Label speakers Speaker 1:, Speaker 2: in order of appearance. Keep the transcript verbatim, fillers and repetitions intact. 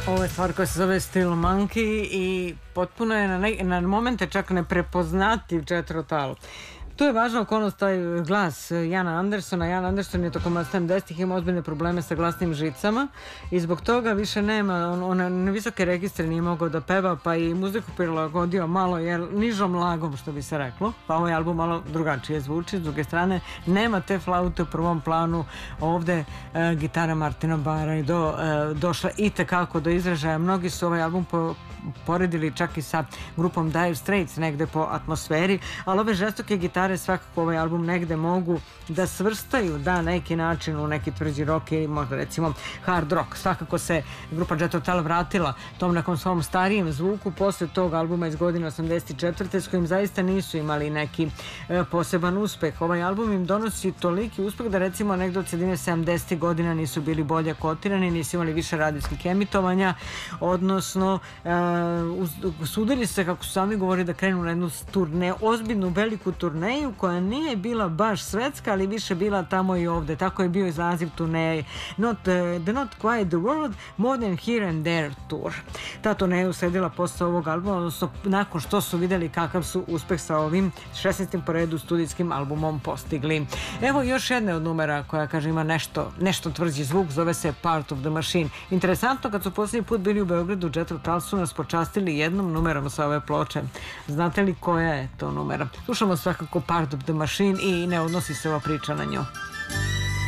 Speaker 1: Ovo je stvar koja se zove Steel Monkey i potpuno je na, ne, na momente čak neprepoznativ Jethro Tull. Tu je važna okolnost taj glas Jana Andersona. Jan Anderson je tokom sedamdesetih imao ozbiljne probleme sa glasnim žicama i zbog toga više nema, on, on na visoke registre nije mogao da peva, pa i muziku prilagodio malo jer nižom lagom, što bi se reklo, pa ovaj album malo drugačije zvuči. S druge strane, nema te flaute u prvom planu, ovde e, gitara Martina Bara je do, e, došla i tekako do izražaja. Mnogi su ovaj album po, poredili čak i sa grupom Dire Straits negde po atmosferi, ali ove žestoke gitare svakako ovaj album negde mogu da svrstaju da neki način u neki tvrđi rock i možda recimo hard rock. Svakako se grupa Jethro Tull vratila tom nekom svom starijem zvuku posle tog albuma iz godine osamdeset četvrte s kojim zaista nisu imali neki e, poseban uspeh. Ovaj album im donosi toliki uspeh da recimo negde od sredine sedamdesetih godina nisu bili bolje kotirani, nisu imali više radijskih emitovanja, odnosno e, usudili se, kako su sami govori, da krenu na jednu turneju, ozbiljnu veliku turneju koja nije bila baš svetska, ali više bila tamo i ovde. Tako je bio izlaziv turneje Not, uh, The Not Quite The World, More Than Here and There Tour. Ta turneja usledila posle ovog albuma, odnosno nakon što su videli kakav su uspeh sa ovim šesnaestim po redu studijskim albumom postigli. Evo još jedne od numera koja, kaže, ima nešto, nešto tvrđi zvuk, zove se Part of the Machine. Interesantno, kad su posljednji put bili u Beogradu, Jethro Tull su nas počastili jednom numerom sa ove ploče. Znate li koja je to numera? Slušamo svakako Part of the Machine i ne odnosi se ova priča na nju.